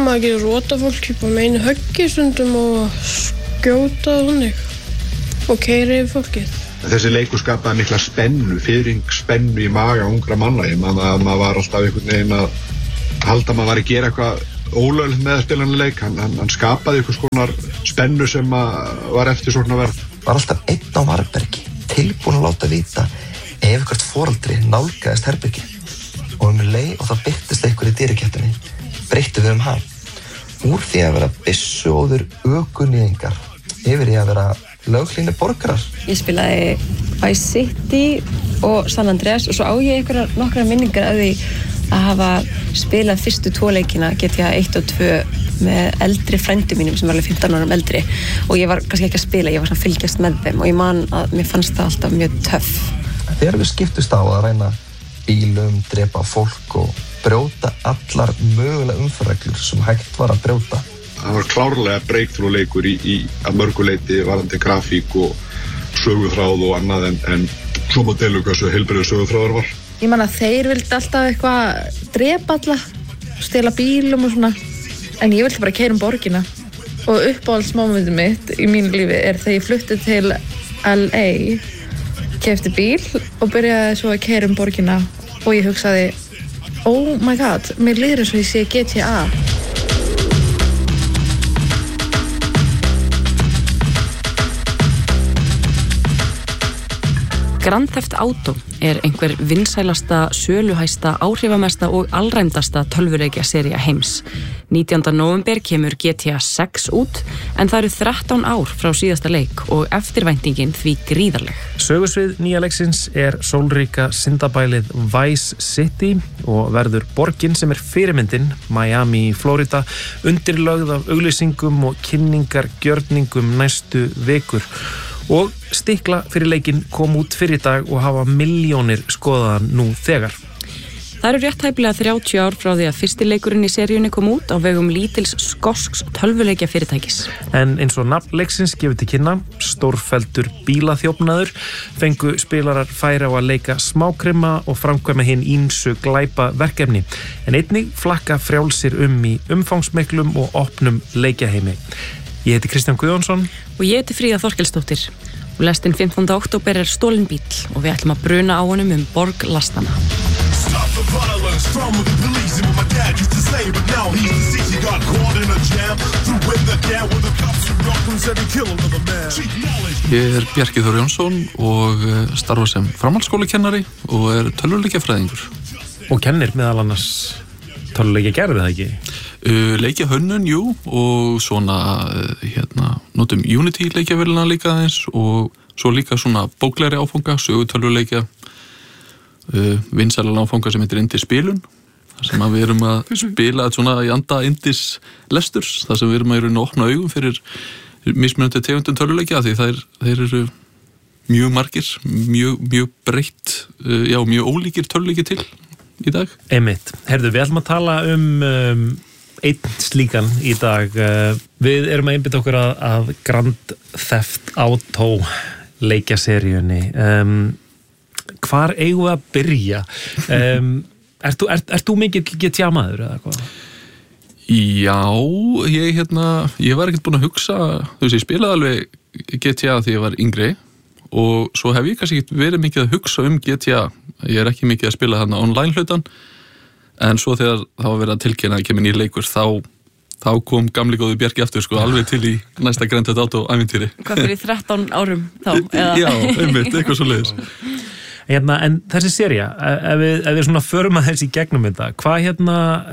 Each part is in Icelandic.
maður getur rota fólk upp á meinu höggi stundum og skjóta þannig og keyra yfir fólkið. Þessi leikur skapaði mikla spennu í maga ungra manna. Ég man að maður var alltaf einhvern veginn að halda að maður var að gera eitthvað ólöglegt með að spila hann leik. Hann skapaði einhvers konar spennu sem var eftirsóknarverð. Var alltaf einn á varðbergi, tilbúin að láta vita ef eitthvað foreldri nálgaðist herbergi. Og leið og það birtist einhver í dýrikettinni, breyttu við hann. Úr því að vera byssuóður ökunýðingar yfir í að vera löghlýnir borgarar. Ég spilaði Vice City og San Andreas og svo á ég nokkrar minningar af því að hafa spilað fyrstu 2 leikina, GTA 1 og 2 með eldri frændu mínum sem var alveg 15 árum eldri og ég var kannski ekki að spila, ég var svona að fylgjast með þeim og ég man að mér fannst það alltaf mjög töff. Þegar við skiptust á að reyna bílum, drepa fólk og brjóta allar mögulega umferðarreglur sem hægt var að brjóta. Það var klárlega breakthrough leikur í að mörgu leyti varðandi grafík og söguþráð og annað en svo má deilu hversu heilbrigður söguþráður var. Ég man að þeir vildi alltaf eitthvað drepa alla, stela bílum og svona, en ég vildi bara keyra borgina. Og uppáhaldsmomentið mitt í mínu lífi er þegar ég flutti til LA, keypti bíl og byrjaði svo að keyra borgina og ég hugsaði, oh my god, mér líður eins og ég sé GTA. Grand Theft Auto er einhver vinsælasta, söluhæsta, áhrifamesta og allræmdasta tölvuleikjasería heims. 19. nóvember kemur GTA 6 út, en það eru 13 ár frá síðasta leik og eftirvæntingin því gríðarleg. Sögusvið nýja leiksins er sólríka syndabælið Vice City og verður borgin sem er fyrirmyndin, Miami, Florida, undirlögð af auglýsingum og kynningargjörningum næstu vikur. Og stikla fyrir leikinn kom út fyrr í dag og hafa milljónir skoðaðan nú þegar. Það eru rétt hæflega 30 ár frá því að fyrsti leikurinn í seríunni kom út á vegum lítils skosks tölvuleikja fyrirtækis. En eins og nafn leiksins gefur til kynna, stórfelldur bílaþjófnaður, fengu spilarar færi á að leika smákrima og framkvæma hinn ýmsu glæpa verkefni, en einnig flakka frjálsir í umfangsmiklum og opnum leikjaheimi. Ég heiti Kristján Guðjónsson og ég heiti Fríða Þorkelsdóttir og lestinn 15. október er stolinn bíll og við ætlum að bruna á honum borg lastanna. Ég er Bjarki Þór Jónsson og starfa sem framhaldsskólakennari og er tölvuleikjafræðingur. Og kennir meðal annars tölvuleikjagerð, eða ekki? Leikjahönnun, jú, og svona notum Unity leikjavélina líka aðeins og svo líka svona bóklegri áfanga, sögutölvuleikja, vinsælan áfanga sem heitir Indis spilun, þar sem við erum að spila svona í anda Indis lesturs, þar sem við erum að í raun að opna augum fyrir mismunandi tegundum tölvuleikja, því þeir eru mjög margir, mjög breytt, mjög ólíkir tölvuleikir til í dag. Einmitt. Herðu, við ætlum að tala einn slíkan í dag. Við erum að einbytta okkur að Grand Theft Auto leikjaseríunni. Hvar eigum við að byrja? Ert þú mikill GTA maður eða hvað? Já, ég var ekkert búinn að hugsa, ég spilaði alveg GTA þegar ég var yngri og svo hef ég kannski ekki verið mikið að hugsa GTA. Ég er ekki mikið að spila þarna online hlutan. En svo þegar það var verið að tilkynna að kemur nýr leikur, þá kom gamli góði Bjarki aftur, alveg til í næsta Grand Theft Auto ævintýri. Hvað fyrir 13 árum þá? Eða? Já, eitthvað svo leiðis. En þessi sería, ef við svona förum að þessi gegnum þetta, hvað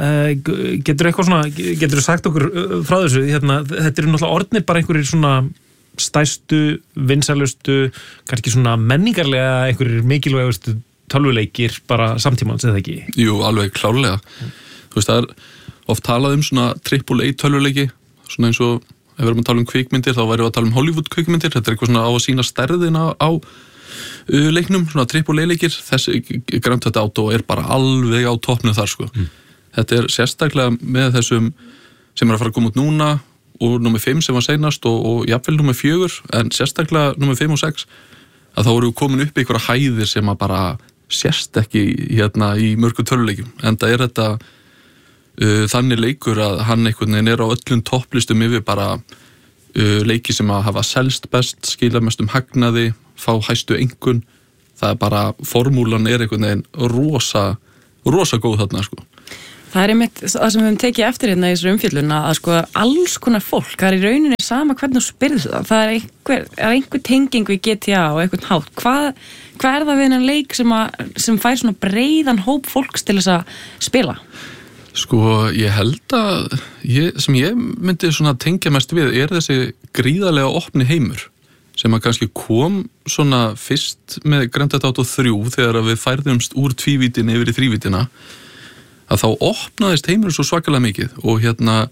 getur sagt okkur frá þessu, þetta eru náttúrulega orðnir bara einhverjir svona stærstu, vinsælustu, kannski svona menningarlega einhverjir mikilvægustu tölvuleikir bara samtímans, eða ekki? Jú, alveg klárlega. Þú veist, það oft talað svona AAA tölvuleiki, svona eins og ef við erum að tala kvikmyndir, þá værum við að tala Hollywood kvikmyndir, þetta er eitthvað svona á að sína stærðina á leiknum, svona AAA leikir. Þessi Grand Theft Auto er bara alveg á toppnum þar, Þetta er sérstaklega með þessum sem að fara að koma út núna og nummer 5 sem var seinast og jafnvel nummer 4, en sérstaklega nummer 5 og 6, að þá eru komin upp í einhverja hæðir sem að bara sérst ekki í mörgum töluleikjum, en það er þetta þannig leikur að hann einhvern veginn á öllum topplistum yfir bara leiki sem að hafa selst best, skila mestum hagnaði, fá hæstu einkunn. Það bara, formúlan einhvern veginn rosa góð þarna, sko. Það einmitt það sem við höfum tekið eftir hérna í þessu umfjöllun að sko alls konar fólk, það í rauninni sama hvernig þú spyrð það er einhver tenging við GTA og einhvern hátt. Hvað það við hennan leik sem fær svona breiðan hóp fólks til þess að spila? Sko, ég held að sem ég myndi svona tengja mest við þessi gríðarlega opni heimur sem að kannski kom svona fyrst með Grand Theft Auto 3 þegar við færðumst úr tvívítinni yfir í þrívítina að þá opnaðist heimurinn svo svakalega mikið og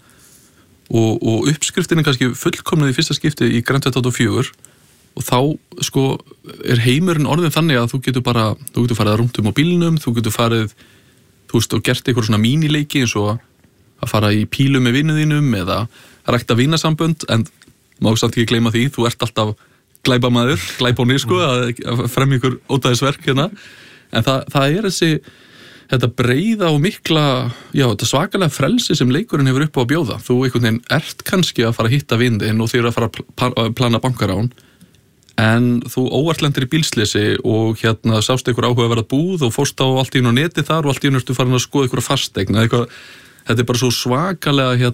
og uppskriftin kannski fullkomnað í fyrsta skipti í Grand Theft Auto 4 og þá sko heimurinn orðin þannig að þú getur farið að rúntum á bílnum, þú getur farið og gert eitthvað svona mínileiki eins og að fara í pílu með vinnuðínum eða rækta vinasambönd en má samt ekki gleyma því, þú ert alltaf glæpamaður, glæpóni sko að fremja ykkur ódæðisverk hérna en það þetta breiða og mikla þetta svakalega frelsi sem leikurinn hefur upp á að bjóða þú einhvern veginn ert kannski að fara að hitta vindinn og þið eru að fara að plana bankarán en þú óvartlendir í bílsleysi og sást einhver áhugaverða búð og fórst á allt í einu á neti þar og allt í einu ertu farin að skoða einhverja fasteign þetta bara svo svakalega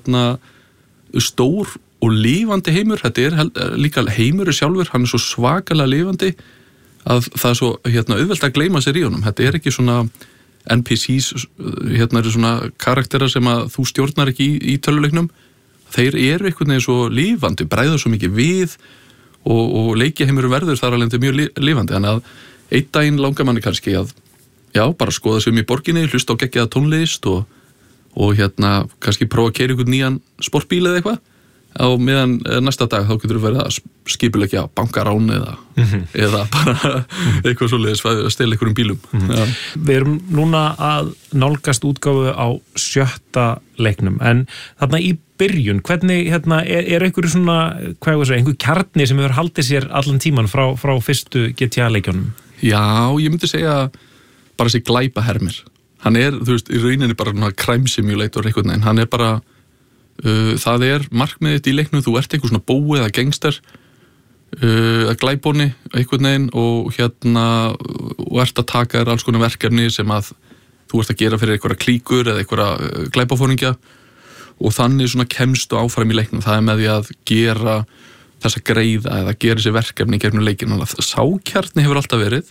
stór og lifandi heimur, þetta líka heimur sjálfur, hann svo svakalega lifandi að það svo auðvelt að gleyma sér í honum, þetta ekki svona NPCs, eru svona karakterar sem að þú stjórnar ekki í töluleiknum, þeir eru einhvern veginn svo lifandi, bræða svo mikið við og leikiheimur verður þar alveg mjög lifandi, þannig að einn daginn langar manni kannski að bara skoða sig í borginni, hlusta á geggjaða tónlist og kannski prófa að keyra einhvern nýjan sportbíl eða eitthvað á meðan næsta dag þá getur þú verið að skipuleggja bankarán eða bara eitthvað svoleiðis að stela einhverjum bílum. Við erum núna að nálgast útgáfu á 7. leiknum en þarna í byrjun, hvernig er einhverju svona, einhver kjarni sem hefur haldið sér allan tíman frá fyrstu GTA-leikjunum? Já, ég myndi segja bara þessi glæpahermir. Hann þú veist, í rauninni bara crime simulator einhvern veginn, hann bara það markmiðið þitt í leiknum, þú ert eitthvað svona bói eða gangster að glæpóni einhvern veginn og ert að taka þér alls konar verkefni sem að þú ert að gera fyrir einhverja klíkur eða einhverja glæpafóringja og þannig svona kemstu áfram í leiknum, það með því að gera þessa greiða eða gera þessi verkefni í gegnum leikinn, sákjarni hefur alltaf verið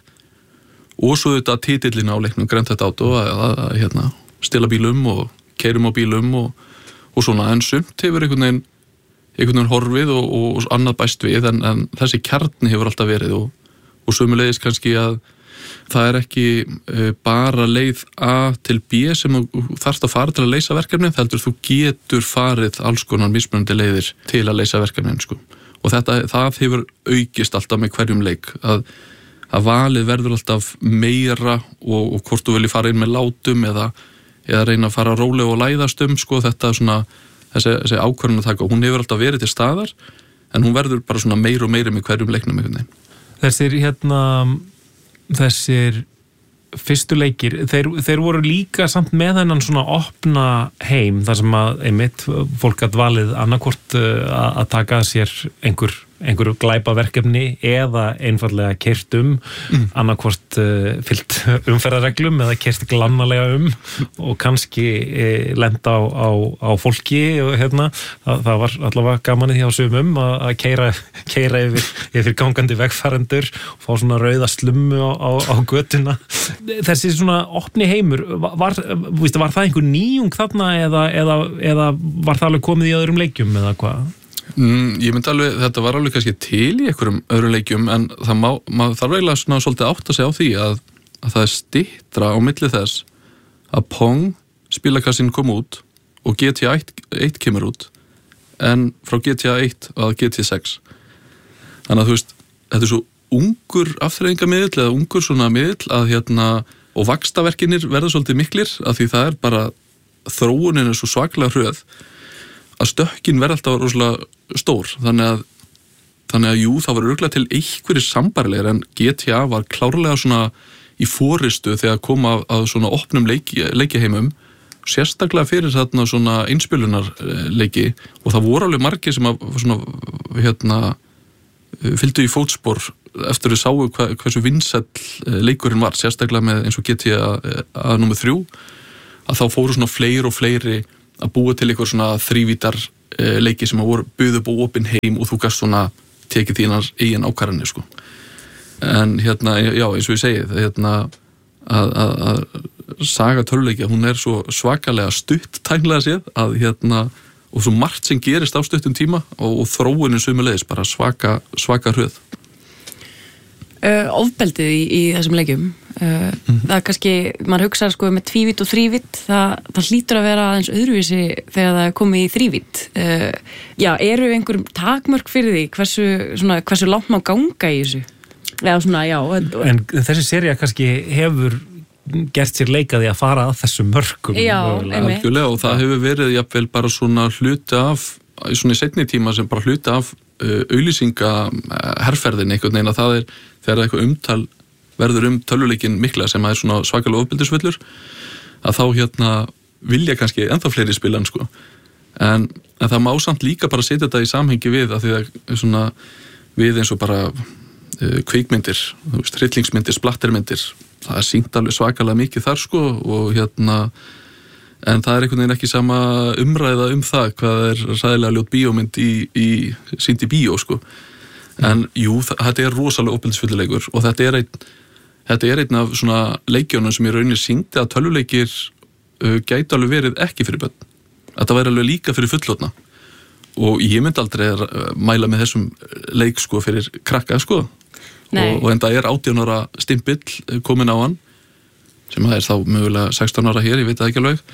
og svo þetta titillin á leiknum Grand Theft Auto að stela bílum og keyrum á bílum og svona, en sumt hefur einhvern veginn horfið og annað bæst við, en þessi kjarni hefur alltaf verið og sömuleiðis kannski að það ekki bara leið A til B sem þú þarft að fara til að leysa verkefnið, heldur þú getur farið alls konar mismunandi leiðir til að leysa verkefnið, sko. Og það hefur aukist alltaf með hverjum leik, að valið verður alltaf meira og hvort þú vilji fara inn með látum eða reyna að fara rólega og læðast sko, þetta svona, þessi ákvörðun að taka, hún hefur alltaf verið til staðar, en hún verður bara svona meira og meira með hverjum leiknum einhvern veginn. Þessir fyrstu leikir, þeir voru líka samt með þennan svona opna heim, þar sem að einmitt fólk gat valið annarkvort að taka sér einhverju glæpaverkefni eða einfallega keyrt annarkvort fyllt umferðarreglum eða keyrt glannalega og kannski lenda á fólki og það var allavega gaman í því á sumum að keyra yfir gangandi vegfarendur og fá svona rauða slummu á götuna. Þessi svona opni heimur, var það einhver nýjung þarna eða var það alveg komið í öðrum leikjum eða hvað? Ég myndi alveg, þetta var alveg kannski til í einhverjum öðrum leikjum, en maður þarf eiginlega svona svolítið átt að segja á því að það styttra á milli þess að Pong spilakassin kom út og GTA 1 kemur út, en frá GTA 1 að GTA 6. Þannig að þú veist, þetta svo ungur afþreyingamiðill eða ungur svona miðill að og vaxtaverkinir verða svolítið miklir af því það bara þróunin svo svaklega hröð að stökkin verða alltaf rosalega stór, þannig að jú, það var örugglega til einhverjir sambærilegir, en GTA var klárlega svona í fóristu þegar kom að svona opnum leikiheimum sérstaklega fyrir þarna svona einspilunarleiki og það voru alveg margir sem að svona, fylgdu í fótspor eftir að sáu hversu vinsæll leikurinn var, sérstaklega með eins og GTA númer 3 að þá fóru svona fleiri og fleiri að búa til eitthvað svona þrívítar leiki sem að voru buðu upp á opin heim og þú gast svona tekið þínar eigin ákvarðanir sko. En já, eins og ég segi að saga tölvuleikja, hún svo svakalega stutt tæknilega séð að og svo margt sem gerist á stuttum tíma og þróunin sömuleiðis bara svaka hröð. Ofbeldið í þessum leikjum það kannski, maður hugsa sko með tvívít og þrívít, það hlýtur að vera aðeins öðruvísi þegar það komið í þrívít. Eru einhver takmörk fyrir því hversu langt má ganga í þessu? En þessi sería kannski hefur gert sér leikaði að fara að þessum mörkum. Algjörlega, og það hefur verið jafnvel bara svona hluti af svona í seinni tíma sem bara hluti af auglýsingaherferðin einhvern veginn að það þegar eitthvað umtal verður tölvuleikin mikla sem að svona svakalega ofbeldisfullur að þá vilja kannski ennþá fleiri spilan sko. En það má samt líka bara setja þetta í samhengi við að því að svona við eins og bara kvikmyndir, hryllingsmyndir, splattermyndir, það sýnt alveg svakalega mikið þar sko og en það einhvern veginn ekki sama umræða það hvað ræðilega ljót bíómynd sýnt í bíó sko. En jú, þetta rosalega ofbeldisfulluleikur og þetta einn af svona leikjónum sem í rauninni sýndi að tölvuleikir gæti alveg verið ekki fyrir börn. Þetta væri alveg líka fyrir fullorðna og ég myndi aldrei mæla með þessum leik sko fyrir krakka sko. Og en það 18 ára stimpill komin á hann sem það þá mögulega 16 ára hér, ég veit það ekki alveg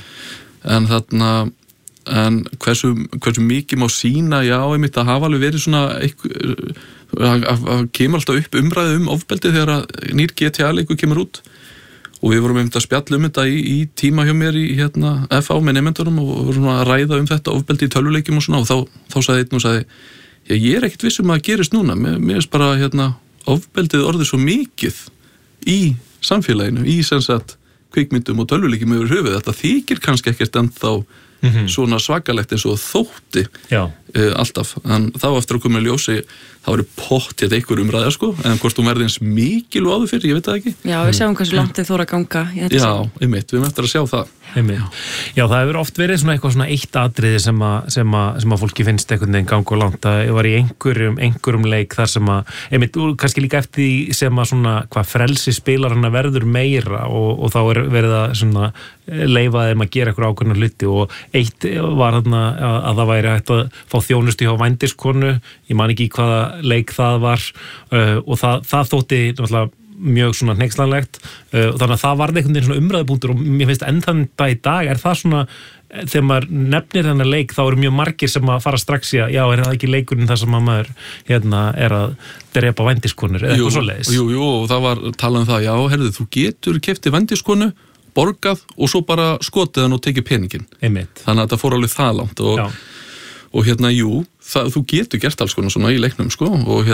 en hversu mikið má sýna, einmitt að hafa alveg verið svona að kemur alltaf upp umræðu ofbeldi þegar nýr GTA-leikur kemur út og við vorum einmitt að spjalla þetta í tíma hjá mér í FH með nemendunum og vorum að ræða þetta ofbeldi í tölvuleikjum og svona og þá sagði einn og sagði, ég ekkert viss að það gerist núna, mér bara ofbeldið orðið svo mikið í samfélaginu, í sem sagt kvikmyndum og tölvuleikjum yfir höfuð, þetta þykir kannski ekkert ennþá svona svakalegt eins og þótti alltaf, en þá eftir að koma í ljósi þá pottþétt einhver umræða sko, en hvort þú verði eins mikil og áður fyrir, ég veit það ekki. Já, við sjáum hversu langt þið þóra að ganga. Einmitt, við erum eftir að sjá það. Já, það hefur oft verið svona eitthvað svona eitt atriði sem að fólki finnst einhvern veginn ganga og langt, að var í einhverjum leik þar sem að, einmitt, kannski líka eftir því sem að svona, hvað frelsi spilarana verður meira og þá verið að svona leyfa þeim að gera eitthvað ákveðna hluti og eitt var þarna að það væri hægt að fá þjónustu hjá vændiskonu, ég man ekki hvaða leik það var og það þótti náttúrulega mjög svona hneykslanlegt þannig að það varði einhvern veginn svona umræðupunktur og mér finnst enn þann dag í dag það svona, þegar maður nefnir þennan leik þá eru mjög margir sem að fara strax í að það ekki leikurinn þar sem að maður að drepa vændiskonur eða eitthvað svoleiðis. Jú, og það var talað um það, herðu, þú getur keypti vændiskonu, borgað og svo bara skotið hann og tekið peningin. Einmitt. Þannig að þetta fór alveg það langt og jú, þú getur gert alls konar svona í leiknum sko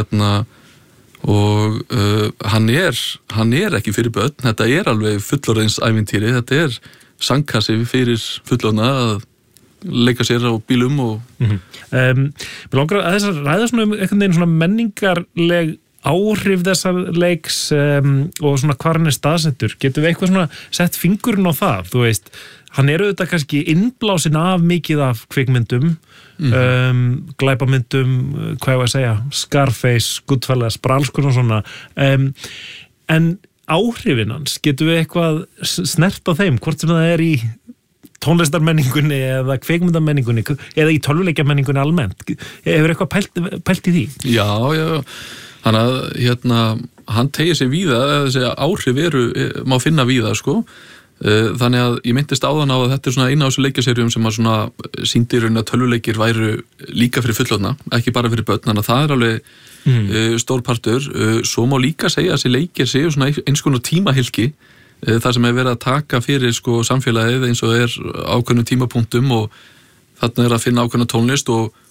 og hann ekki fyrir börn, þetta alveg fullorðins ævintýri, þetta sangkassi fyrir fullorðna að leika sér á bílum og Mér langar að þess að ræða svona einhvern veginn svona menningarleg áhrif þessar leiks og svona hvar hann staðsettur, getum við eitthvað svona sett fingurinn á það, þú veist hann auðvitað kannski innblásin af mikið af kvikmyndum glæpamyndum, hvað ég að segja Scarface, Goodfellas, Bralskun og svona en áhrifin hans, getum við eitthvað snert á þeim, hvort sem það í tónlistarmenningunni eða kvikmyndamenningunni eða í tölvuleikjamenningunni almennt, hefur eitthvað pælt í því? Já, þannig að hann tegir sig víða, þessi áhrif má finna víða sko. Þannig að ég myndist áðan á að þetta svona eina af þessu leikjaserjum sem að svona sýndi í rauninni að tölvuleikir væru líka fyrir fullorðna, ekki bara fyrir börn, þannig að það alveg stór partur. Svo má líka segja að þessi leikir séu svona eins konar tímahylki, þar sem verið að taka fyrir sko samfélagið eins og ákveðnum tímapunktum og þarna að finna ákveðna tónlist og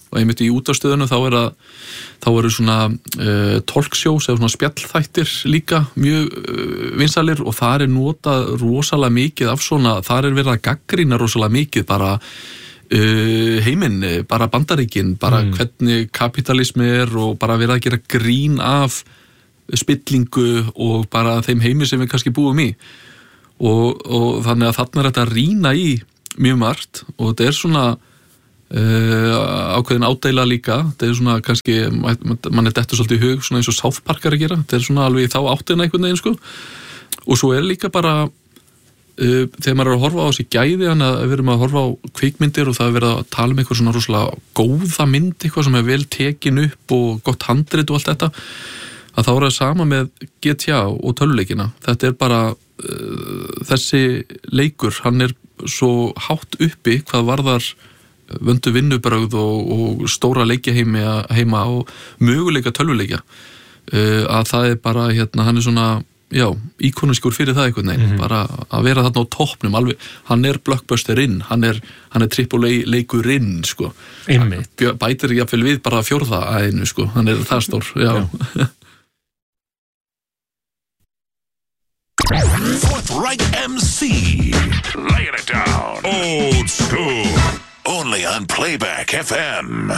og einmitt í útastöðunum þá eru svona talkshows eða svona spjallþættir líka mjög vinsalir og þar notað rosalega mikið af svona, þar verið að gagnrýna rosalega mikið bara heiminn, bara Bandaríkin, bara hvernig kapitalismi og bara verið að gera grín af spillingu og bara þeim heimi sem við kannski búum í og þannig að þarna þetta að rýna í mjög margt og þetta svona ákveðin ádæla líka, þetta svona kannski mann dettur svolítið í hug svona eins og South Park að gera, þetta svona alveg í þá áttina einhvern veginn sko og svo líka bara þegar maður að horfa á þessi gæði þannig að við erum að horfa á kvikmyndir og það verið að tala eitthvað svona rosalega góða mynd eitthvað sem vel tekin upp og gott handrit og allt þetta að þá það sama með GTA og tölvuleikina, þetta bara þessi leikur, hann svo hátt uppi hvað varðar vöndu vinnubrögð og stóra leikjaheima og möguleika tölvuleikja að það bara hann svona íkoniskur fyrir það einhvern veginn bara að vera þarna á toppnum alveg, hann blockbusterinn, hann triple A leikurinn sko, bætir jafnvel við bara fjórða aðeinu sko, hann það stór, Forthright MC, laying it down, old school, only on Playback FM.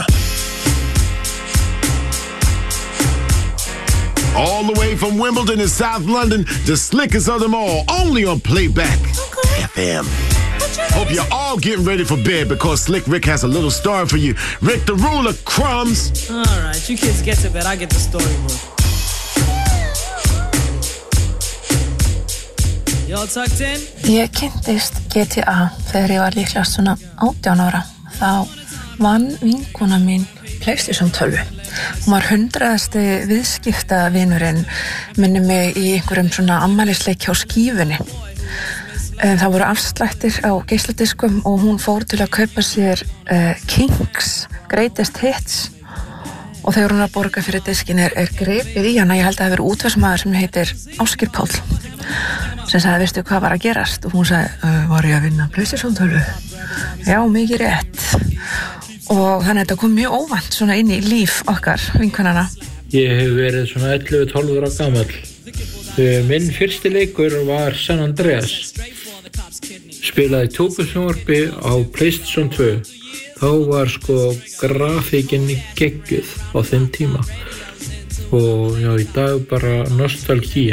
All the way from Wimbledon in South London, the slickest of them all, only on Playback FM. Hope you're all getting ready for bed because Slick Rick has a little story for you. Rick the Ruler, crumbs. All right, you kids get to bed, I get the storybook. Y'all tucked in? Ég kynntist GTA þegar ég var líklegast svona 18 ára. Þá vann vinkona mín PlayStation 12. Hún var 100. viðskiptavinurinn minni mig í einhverjum svona ammælisleik hjá Skífunni. Það voru afslættir á geisladiskum og hún fór til að kaupa sér Kings Greatest Hits og þegar hún að borga fyrir diskin gripið í hana, ég held að það verið útvegsmaður sem heitir Ásgeir Páll sem sagði, veistu hvað var að gerast? Og hún sagði, var ég að vinna PlayStation 12? Já, mikið rétt. Og þannig að þetta kom mjög óvænt svona inn í líf okkar, vinkonana. Ég hef verið svona 11-12 ára gamall. Minn fyrsti leikur var San Andreas. Spilaði tókusjónvarpi á PlayStation 2. Þá var grafíkin geggjuð á þeim tíma. Og já, í dag bara nostalgía.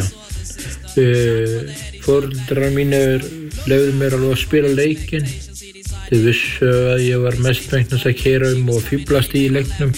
Foreldrar mínir leyfðu mér alveg að spila leikinn. Þau vissu að ég var mestmegnis að keyra og fíblast í leiknum.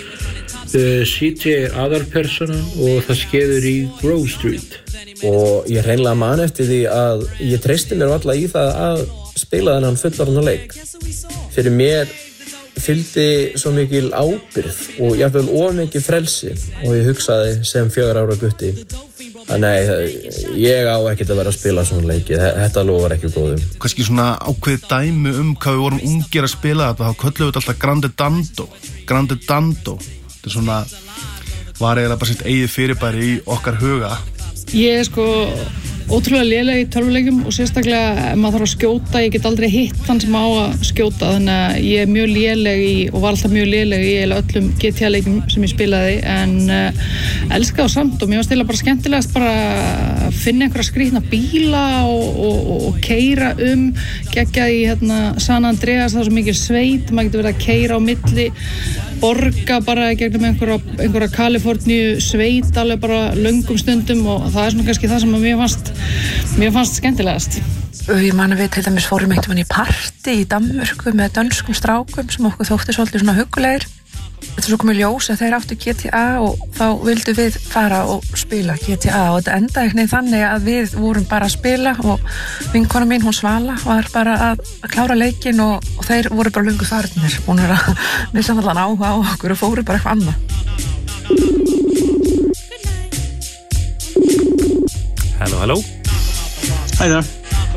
CJ aðalpersónan og það skeður í Grove Street. Og ég hreinlega man eftir því að ég treysti mér varla í það að spila þennan fullorðna leik. Fyrir mér fylgdi svo mikil ábyrgð og jafnvel of mikið frelsi og ég hugsaði sem 4 ára gutti að nei, ég á ekkert að vera að spila svona leiki, þetta lofar ekki góðum. Kannski svona ákveðið dæmi hvað við vorum ungir að spila þetta, þá kölluðu við alltaf Grande Dando. Þetta svona, var eiginlega bara sitt eigið fyrirbæri í okkar huga. Ég ótrúlega léleg í tölvuleikjum og sérstaklega ef maður þarf að skjóta, ég get aldrei hitt þann sem á að skjóta, þannig að ég mjög léleg í og var alltaf mjög léleg í öllum GTA-leikjum sem ég spilaði en elska þá samt og mér var bara skemmtilegast bara að finna einhverja skrýtna bíla og keyra geggjað í San Andreas, það var svo mikil sveit, maður getur verið að keyra á milli borga bara gegnum einhverja Kaliforníu sveit alveg bara löngum stundum og það svona kannski það sem mér fannst skemmtilegast. Ég man að við til dæmis fórum einhvern veginn í partí í Danmörku með dönskum strákum sem okkur þótti svolítið svona huggulegir. Þetta svo komið ljós að þeir áttu GTA og þá vildu við fara og spila GTA og þetta endaði einhvern veginn þannig að við vorum bara að spila og vinkona mín, hún Svala, var bara að klára leikinn og þeir voru bara löngu farnir. Hún að missa allan áhuga á okkur og fóru bara eitthvað annað. Hello. Hi there.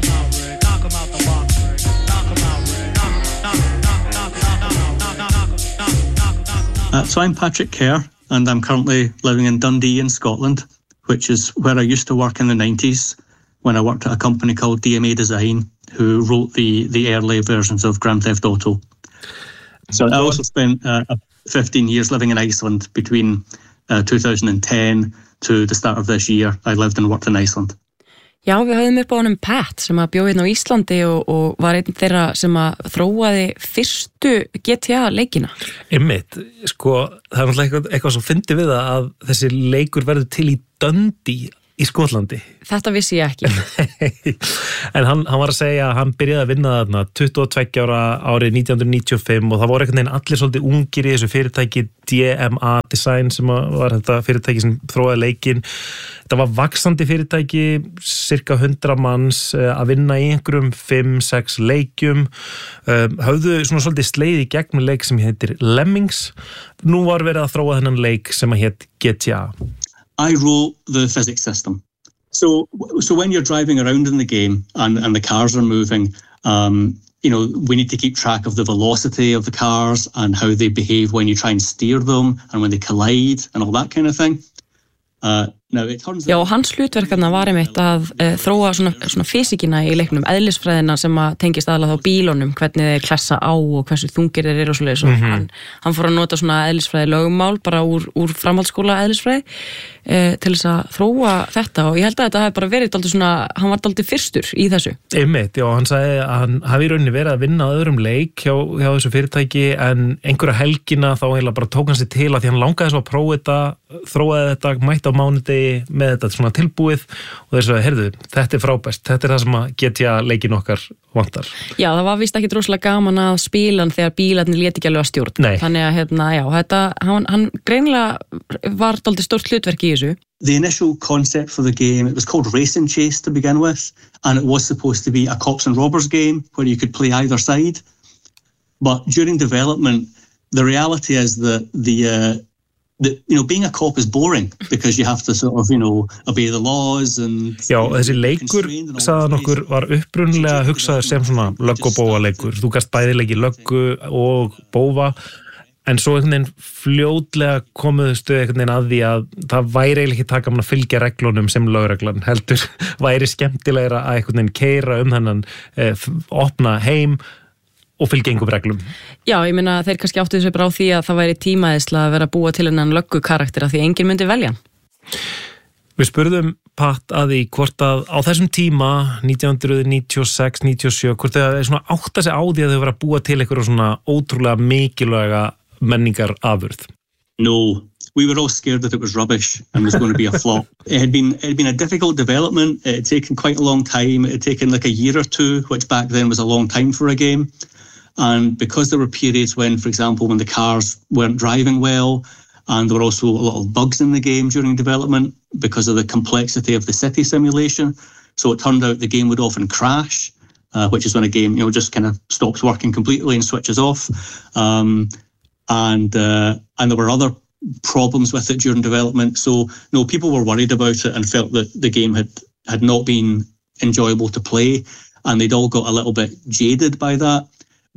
So I'm Patrick Kerr, and I'm currently living in Dundee in Scotland, which is where I used to work in the 90s when I worked at a company called DMA Design, who wrote the early versions of Grand Theft Auto. So I also spent 15 years living in Iceland between 2010 to the start of this year. I lived and worked in Iceland. Já, við höfðum upp á honum Pat sem að bjó hérna á Íslandi og var einn þeirra sem að þróaði fyrstu GTA leikina. Einmitt, sko, það er náttúrulega eitthvað svo fyndi við að þessi leikur verður til í Dundee í Skotlandi. Þetta vissi ég ekki. En hann var að segja að hann byrjaði að vinna þarna 22 ára árið 1995 og það voru einhvern veginn allir svolítið ungir í þessu fyrirtæki DMA Design sem var þetta fyrirtæki sem þróaði leikinn. Þetta var vaxandi fyrirtæki, cirka 100 manns að vinna í einhverjum 5-6 leikjum. Höfðu svona svolítið sleið í gegn með leik sem heitir Lemmings. Nú var verið að þróa þennan leik sem að hét GTA. I wrote the physics system. So when you're driving around in the game and the cars are moving, we need to keep track of the velocity of the cars and how they behave when you try and steer them and when they collide and all that kind of thing. Já, og hans hlutverkarna var einmitt að þróa svona fysikina í leiknum, eðlisfræðina sem að tengist aðalega þá bílunum, hvernig þeir klessa á og hversu þungir þeir eru og svoleiðis. Hann fór að nota svona eðlisfræði lögumál bara úr framhaldsskóla eðlisfræði til þess að þróa þetta og ég held að þetta hef bara verið dálítið svona, hann var dálítið fyrstur í þessu. Einmitt, já, hann sagði að hann hafi í rauninni verið að vinna á öðrum leik hjá þessu fyrirtæki en einhverja helgina þá eiginlega bara tók hann sig til að því hann langaði svo að prófa þetta, þróaði þetta, mætti á mánudegi með þetta svona tilbúið og þeir svo, heyrðu, þetta er frábært, þetta er það sem að GTA leikin okkar vantar. Já, það var vist ekki droslega gaman að spila hann þegar bílarnir léti ekki alveg að stjórn. Nei. Þannig að hann greinilega var dálítið stórt hlutverk í þessu. The initial concept for the game, it was called Race and Chase to begin with, and it was supposed to be a cops and robbers game where you could play either side. But during development, the reality is that being a cop is boring because you have to sort of, obey the laws and... Já, þessi leikur, sagðan okkur, var upprunlega hugsaður sem svona lögg og bófa leikur. Þú gast bæði leiki löggu og bófa, en svo einhvern veginn fljótlega komuðustu einhvern veginn að því að það væri eiginlega ekki taka mann að fylgja reglunum sem lögreglan heldur, væri skemmtilegra að einhvern veginn keyra þennan opna heim og fylgja einhverjum reglum. Já, ég meina þeir kannski áttu þessu bara á því að það væri tímaðisla að vera að búa til hennan löggu karaktera því enginn myndi velja. Við spurðum Pat að því hvort að á þessum tíma 1996-97 hvort það er svona átta sig á því að þau vera að búa til einhverja svona ótrúlega mikilvæga menningar afurð. No, we were all scared that it was rubbish and was going to be a flop. It had been a difficult development. It had taken quite a long time. It had taken like a year or two, which back then was a long time for a game. And because there were periods when, for example, when the cars weren't driving well, and there were also a lot of bugs in the game during development because of the complexity of the city simulation. So it turned out the game would often crash, which is when a game, just kind of stops working completely and switches off. And there were other problems with it during development. So no, people were worried about it and felt that the game had not been enjoyable to play, and they'd all got a little bit jaded by that.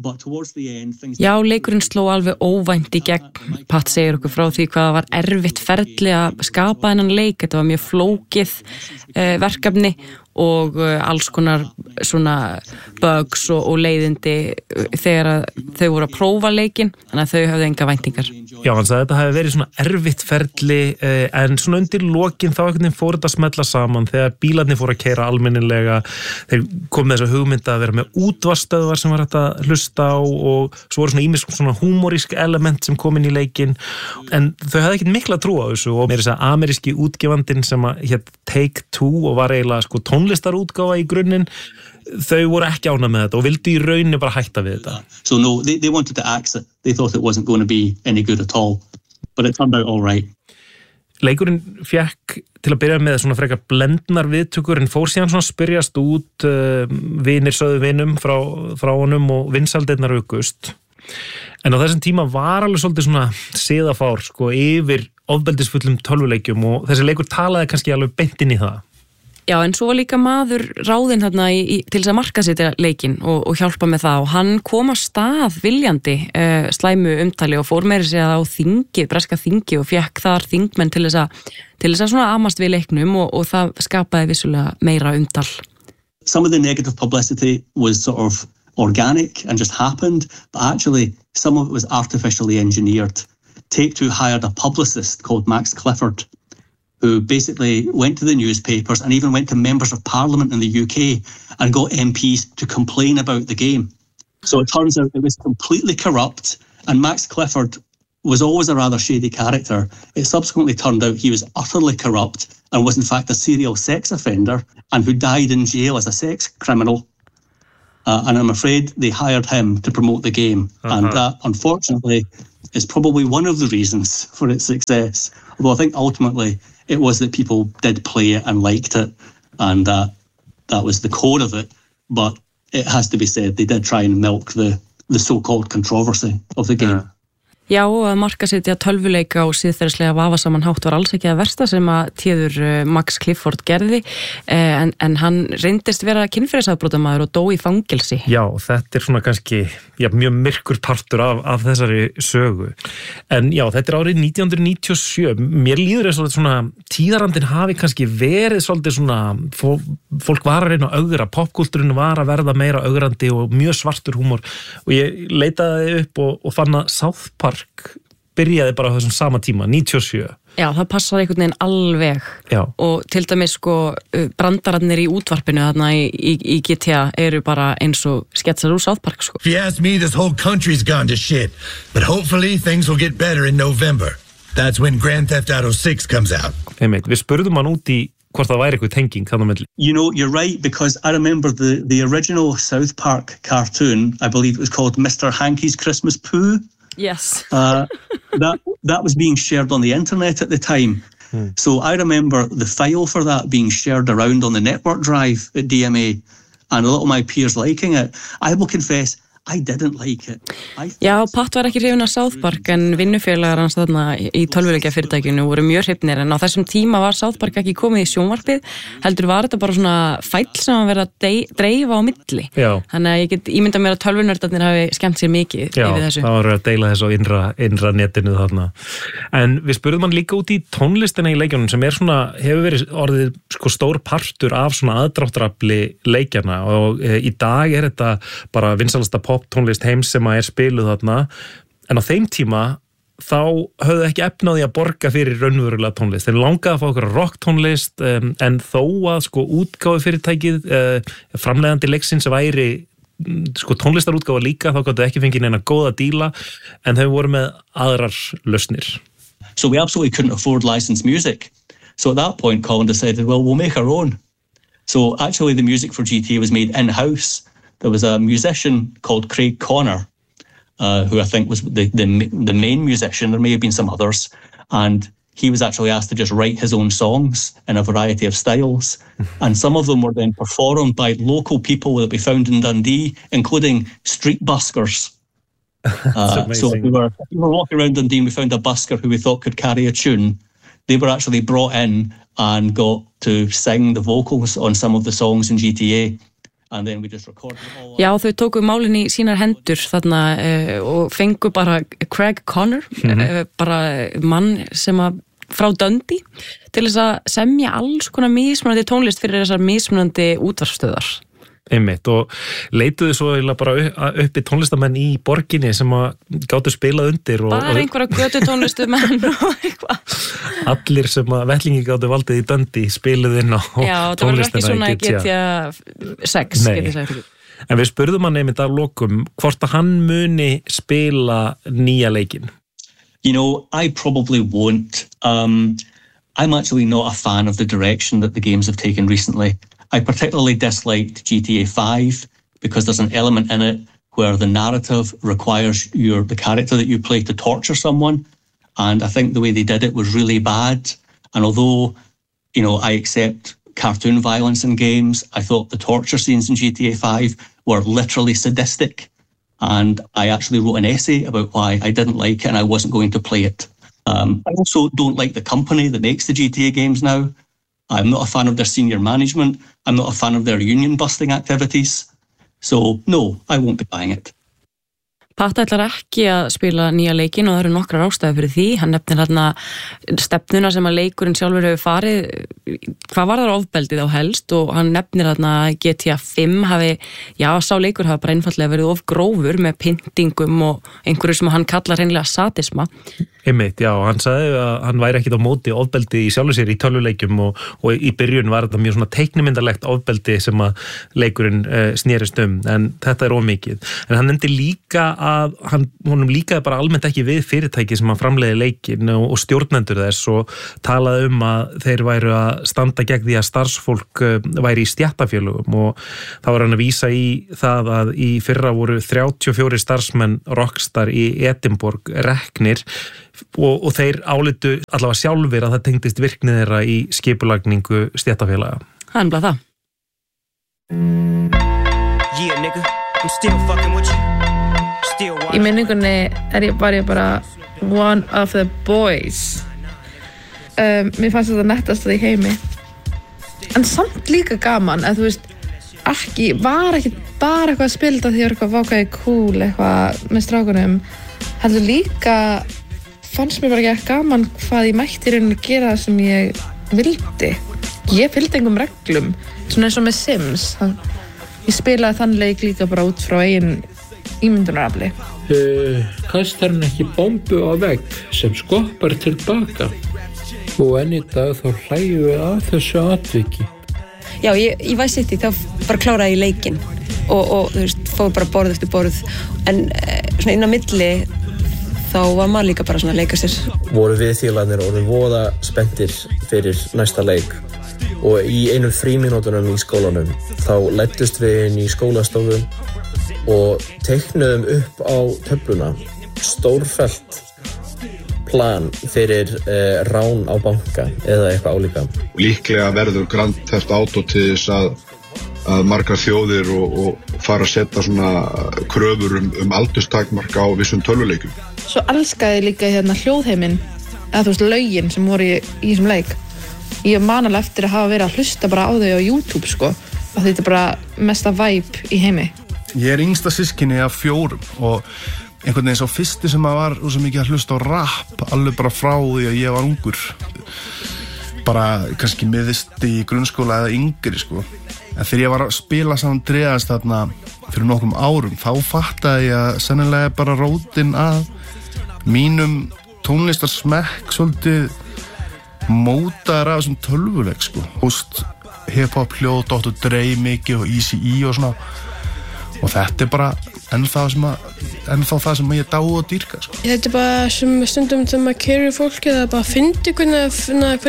Já, leikurinn sló alveg óvænt í gegn. Pat segir okkur frá því hvað var erfitt ferli að skapa þennan leik. Þetta var mjög flókið verkefni og alls konar svona bugs og leiðindi þegar þau voru að prófa leikinn, þannig að þau hafði enga væntingar. Já, hann sagði að þetta hafi verið svona erfitt ferli en svona undir lokin þá einhvern veginn fór þetta að smetla saman þegar bílarnir fóru að keyra almennilega, þeir kom með þessa hugmynda að vera með útvarpsstöðvar sem var hægt að hlusta á og svo voru svona ýmis svona húmorísk element sem kom inn í leikinn en þau hafði ekkert mikla trú á þessu og meira þess að ameríski útgefandinn sem hét Take Two og var eiginlega sko tónlistarútgáfa í grunninn, þau voru ekki ánægð með þetta og vildu í rauninni bara hætta við þetta. So no, they wanted to axe it. They thought it wasn't going to be any good at all. But it turned out all right. Leikurinn fekk til að byrja með svona frekar blendnar viðtökur en fór síðan svona spyrjast út vinir sögðu vinum frá honum og vinsaldirnar aukust. En á þessum tíma var alveg svolítið svona siðafár sko yfir ofbeldisfullum tölvuleikjum og þessi leikur talaði kannski alveg beint inn í það. Já, en svo var líka maður ráðinn þarna til þess að markaðsetja leikinn og hjálpa með það og hann kom að stað viljandi slæmu umtali og fór meira sig á þingi, breska þingi og fekk þar þingmenn til þess að svona amast við leiknum og það skapaði vissulega meira umtal. Some of the negative publicity was sort of organic and just happened, but actually some of it was artificially engineered. Take-Two hired a publicist called Max Clifford, who basically went to the newspapers and even went to members of parliament in the UK and got MPs to complain about the game. So it turns out it was completely corrupt, and Max Clifford was always a rather shady character. It subsequently turned out he was utterly corrupt and was in fact a serial sex offender and who died in jail as a sex criminal. And I'm afraid they hired him to promote the game. And that, unfortunately, is probably one of the reasons for its success. Although I think ultimately it was that people did play it and liked it, and that was the core of it. But it has to be said, they did try and milk the so-called controversy of the game. Já, og að markasetja tölvuleika og siðferðislega vafasaman hátt var alls ekki að versta sem að tíður Max Clifford gerði, en hann reyndist vera kynferðisafbrotamaður og dó í fangelsi. Já, þetta svona kannski mjög myrkur partur af þessari sögu. En já, þetta árið 1997. Mér líður eins og svona tíðarandinn hafi kannski verið svolítið svona, fólk var að reyna að ögra, popkúltúrin var að verða meira ögrandi og mjög svartur húmor, og ég leitaði upp og fann að South Park byrjaði bara á þessum sama tíma, 97. Já, það passar einhvern veginn alveg. Já. Og til dæmis brandararnir í útvarpinu þarna í GTA eru bara eins og sketsar úr South Park. If you ask me, this whole country's gone to shit. But hopefully things will get better in November. That's when Grand Theft Auto 6 comes out. Við spurðum hann út í hvort það væri eitthvað tenging þarna á milli. You know, you're right, because I remember the original South Park cartoon, I believe it was called Mr. Hankey's Christmas Poo. Yes. That was being shared on the internet at the time. So I remember the file for that being shared around on the network drive at DMA, and a lot of my peers liking it. I will confess, I didn't like it. Já, Pat var ekki hrifinn af South Park, en vinnufélagar hans þarna í tölvuleikjafyrirtækinu voru mjög hrifnir, en á þessum tíma var South Park ekki komið í sjónvarpið, heldur var þetta bara svona fæll sem að vera að dreifa á milli. Já. Þannig að ég get ímyndað mér að tölvunördarnir hafi skemmt sér mikið yfir þessu. Já, það var að deila þessu á innra netinu þarna. En við spurðum hann líka út í tónlistina í leikjunum sem svona, hefur verið orðið stór partur af svona aðdráttarafli leikjana, og í dag þetta bara vinsalasta poptónlist heims sem að spiluð þarna, en á þeim tíma þá höfðu ekki efnaði að borga fyrir raunverulega tónlist. Þeir langaði að fá okkur rocktónlist, en þó að útgáfu fyrirtækið, framleiðandi leiksins væri tónlistarútgáfa líka, þá gáttu ekki fengið neina góða díla, en þau voru með aðrar lausnir. So we absolutely couldn't afford licensed music. So at that point, Colin decided, well, we'll make our own. So actually the music for GTA was made in-house. There was a musician called Craig Connor, who I think was the main musician. There may have been some others. And he was actually asked to just write his own songs in a variety of styles. And some of them were then performed by local people that we found in Dundee, including street buskers. So if we were walking around Dundee and we found a busker who we thought could carry a tune, they were actually brought in and got to sing the vocals on some of the songs in GTA. And then we just recorded it all. Já, þau tóku málin í sínar hendur þarna og fengu bara Craig Connor, bara mann sem að frá Dundee, til þess að semja alls konar mismunandi tónlist fyrir þessar mismunandi útvarpsstöðar. Einmitt, og leituðu svo bara uppi tónlistamenn í borginni sem að gátu spilað undir. Bara einhverja götu tónlistumenn og eitthvað. Allir sem að vellingi gátu valdið í Dundee spiluðu inn á tónlistina. Já, það var ekki svona GTA 6, getið sagt. En við spurðum hann einmitt að lokum hvort að hann muni spila nýja leikinn. You know, I probably won't. I'm actually not a fan of the direction that the games have taken recently. I particularly disliked GTA 5 because there's an element in it where the narrative requires the character that you play to torture someone, and I think the way they did it was really bad. And although, you know, I accept cartoon violence in games, I thought the torture scenes in GTA 5 were literally sadistic, and I actually wrote an essay about why I didn't like it and I wasn't going to play it. I also don't like the company that makes the GTA games now. I'm not a fan of their senior management. I'm not a fan of their union busting activities. So, no, I won't be buying it. Patta ætlar ekki að spila nýja leikinn og það eru nokkrar ástæður fyrir því. Hann nefnir hérna stefnuna sem að leikurinn sjálfur hefur farið, hvað var það ofbeldið á helst, og hann nefnir hérna GTA 5 hafi, sá leikur hafi bara einfallega verið of grófur með pyntingum og einhverju sem hann kallar hreinlega sadisma. Einmitt, hann sagði að hann væri ekkit á móti ofbeldi í sjálfu sér í tölvuleikjum og í byrjun var þetta mjög svona teiknimyndalegt ofbeldi sem að leikurinn snerist en þetta er of mikið. En hann nefndi líka að honum líkaði bara almennt ekki við fyrirtæki sem hann framleiði leikinn og stjórnendur þess og talaði að þeir væru að standa gegn því að starfsfólk væri í stéttarfélögum og þá var hann að vísa í það að í fyrra voru 34 starfsmenn Rockstar í Edinborg reknir og þeir álitu allavega sjálfir að það tengdist virkni þeirra í skipulagningu stéttarfélaga. Það er bara það. Í minningunni var ég bara one of the boys. Mér fannst þetta nettast í heimi. En samt líka gaman, að þú veist, var ekki bara eitthvað að spila því að eitthvað vákaði cool eitthvað með strákunum. Heldur líka fannst mér bara ekki gaman hvað ég mætti rauninni gera það sem ég vildi. Ég fylgdi engum reglum, svona eins og með Sims. Ég spilaði þann leik líka bara út frá eigin ímyndunarafli. Kastar hann ekki bombu á vegg sem skoppar tilbaka og enn í dag þá hlægjum við að þessu atviki. Já, í Vice City þá bara kláraði ég leikinn og þú veist, fór bara borð eftir borð en svona inn á milli þá var maður líka bara svona að leika sér. Voru við félagarnir orðin voða spenntir fyrir næsta leik og í einum frímínútunum í skólanum þá læddust við inn í skólastofum og teiknuðum upp á töfluna stórfellt plan fyrir rán á banka eða eitthvað álíka. Líklega verður Grand Theft Auto til þess að margar þjóðir og fara að setja svona kröfur aldurstakmark á vissum tölvuleikum. Svo elskaði líka hérna hljóðheiminn, eða þú veist lögin sem voru í þessum leik. Ég man alveg eftir að hafa verið að hlusta bara á þau á YouTube sko, og þetta er bara mesta vibe í heimi. Ég er yngsta systkini af 4 og einhvern veginn sá fyrsti sem var svo mikið að hlusta á rap alveg bara frá því að ég var ungur. Bara kannski miðist í grunnskóla eða yngri sko. En þegar ég var að spila San Andreas þarna fyrir nokkrum árum þá fattaði ég að sennilega bara rótin að mínum tónlistarsmekk svolítið mótaður af þessum tölvuleik sko. Hip-hop hljóð, Dr. Dre mikið og Eazy-E og svona og þetta er bara ennþá það sem ég dái og dýrka sko. Þetta er bara sem stundum þegar maður keyrir fólki það er bara að fyndi hvernig